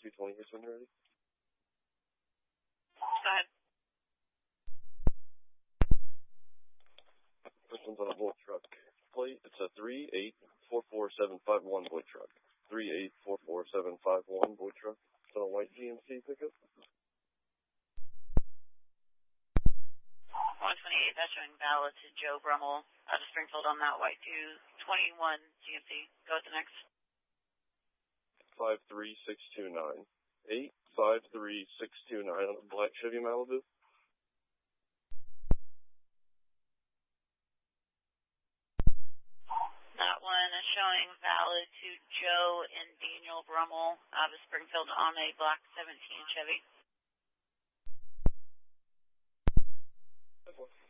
220 is when you're ready. Go ahead. This one's on a Boy truck plate. It's a 3844751 Boy truck. 3844751 Boy truck. It's on a white GMC pickup. 128, that's showing valid to Joe Brummel out of Springfield on that white 221 GMC. Go with the next. 53629. 853-629 on a black Chevy Malibu. That one is showing valid to Joe and Daniel Brummel out of Springfield on a black 17 Chevy.